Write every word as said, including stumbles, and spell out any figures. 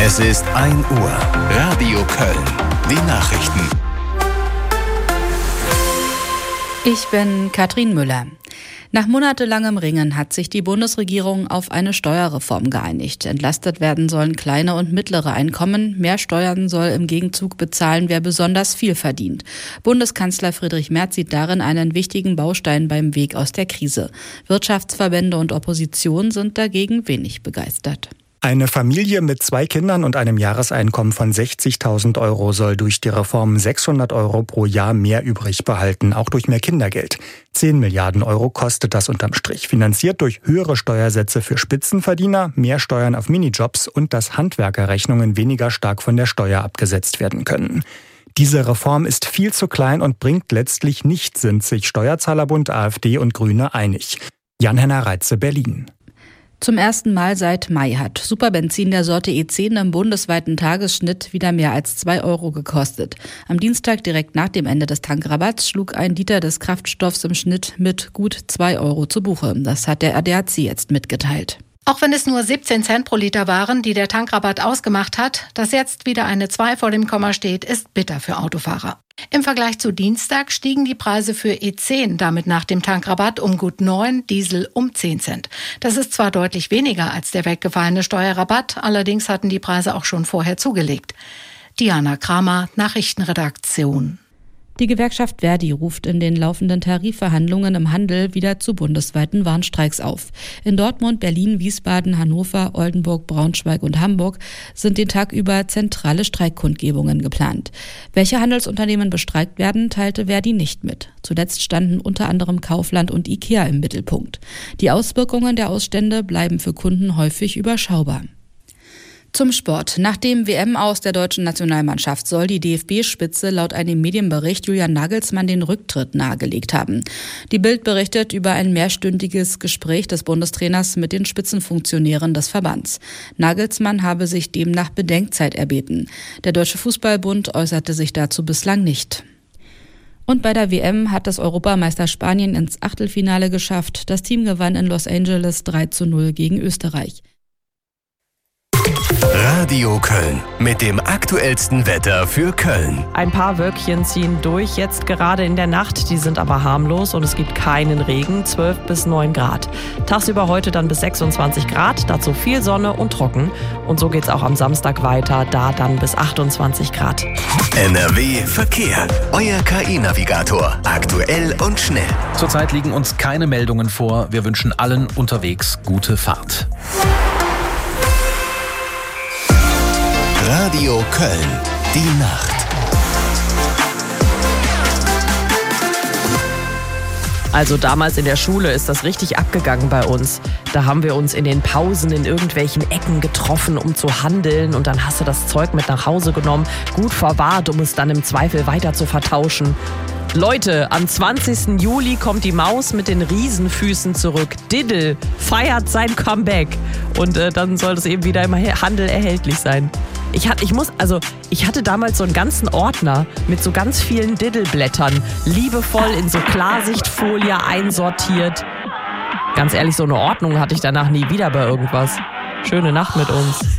Es ist ein Uhr. Radio Köln. Die Nachrichten. Ich bin Katrin Müller. Nach monatelangem Ringen hat sich die Bundesregierung auf eine Steuerreform geeinigt. Entlastet werden sollen kleine und mittlere Einkommen. Mehr Steuern soll im Gegenzug bezahlen, wer besonders viel verdient. Bundeskanzler Friedrich Merz sieht darin einen wichtigen Baustein beim Weg aus der Krise. Wirtschaftsverbände und Opposition sind dagegen wenig begeistert. Eine Familie mit zwei Kindern und einem Jahreseinkommen von sechzigtausend Euro soll durch die Reform sechshundert Euro pro Jahr mehr übrig behalten, auch durch mehr Kindergeld. zehn Milliarden Euro kostet das unterm Strich, finanziert durch höhere Steuersätze für Spitzenverdiener, mehr Steuern auf Minijobs und dass Handwerkerrechnungen weniger stark von der Steuer abgesetzt werden können. Diese Reform ist viel zu klein und bringt letztlich nichts, sind sich Steuerzahlerbund, AfD und Grüne einig. Jan-Henner Reitze, Berlin. Zum ersten Mal seit Mai hat Superbenzin der Sorte E zehn im bundesweiten Tagesschnitt wieder mehr als zwei Euro gekostet. Am Dienstag direkt nach dem Ende des Tankrabatts schlug ein Liter des Kraftstoffs im Schnitt mit gut zwei Euro zu Buche. Das hat der A D A C jetzt mitgeteilt. Auch wenn es nur siebzehn Cent pro Liter waren, die der Tankrabatt ausgemacht hat, dass jetzt wieder eine zwei vor dem Komma steht, ist bitter für Autofahrer. Im Vergleich zu Dienstag stiegen die Preise für E zehn, damit nach dem Tankrabatt, um gut neun, Diesel um zehn Cent. Das ist zwar deutlich weniger als der weggefallene Steuerrabatt, allerdings hatten die Preise auch schon vorher zugelegt. Diana Kramer, Nachrichtenredaktion. Die Gewerkschaft Verdi ruft in den laufenden Tarifverhandlungen im Handel wieder zu bundesweiten Warnstreiks auf. In Dortmund, Berlin, Wiesbaden, Hannover, Oldenburg, Braunschweig und Hamburg sind den Tag über zentrale Streikkundgebungen geplant. Welche Handelsunternehmen bestreikt werden, teilte Verdi nicht mit. Zuletzt standen unter anderem Kaufland und IKEA im Mittelpunkt. Die Auswirkungen der Ausstände bleiben für Kunden häufig überschaubar. Zum Sport. Nach dem W M-Aus der deutschen Nationalmannschaft soll die D F B-Spitze laut einem Medienbericht Julian Nagelsmann den Rücktritt nahegelegt haben. Die Bild berichtet über ein mehrstündiges Gespräch des Bundestrainers mit den Spitzenfunktionären des Verbands. Nagelsmann habe sich demnach Bedenkzeit erbeten. Der Deutsche Fußballbund äußerte sich dazu bislang nicht. Und bei der W M hat das Europameister Spanien ins Achtelfinale geschafft. Das Team gewann in Los Angeles drei zu null gegen Österreich. Radio Köln mit dem aktuellsten Wetter für Köln. Ein paar Wölkchen ziehen durch, jetzt gerade in der Nacht, die sind aber harmlos und es gibt keinen Regen, zwölf bis neun Grad. Tagsüber heute dann bis sechsundzwanzig Grad, dazu viel Sonne und trocken. Und so geht's auch am Samstag weiter, da dann bis achtundzwanzig Grad. N R W Verkehr, euer K I-Navigator, aktuell und schnell. Zurzeit liegen uns keine Meldungen vor, wir wünschen allen unterwegs gute Fahrt. Radio Köln, die Nacht. Also damals in der Schule ist das richtig abgegangen bei uns. Da haben wir uns in den Pausen in irgendwelchen Ecken getroffen, um zu handeln. Und dann hast du das Zeug mit nach Hause genommen, gut verwahrt, um es dann im Zweifel weiter zu vertauschen. Leute, am zwanzigsten Juli kommt die Maus mit den Riesenfüßen zurück. Diddle feiert sein Comeback. Und äh, dann soll das eben wieder im Handel erhältlich sein. Ich hatte, ich muss, also ich hatte damals so einen ganzen Ordner mit so ganz vielen Diddle-Blättern, liebevoll in so Klarsichtfolie einsortiert. Ganz ehrlich, so eine Ordnung hatte ich danach nie wieder bei irgendwas. Schöne Nacht mit uns.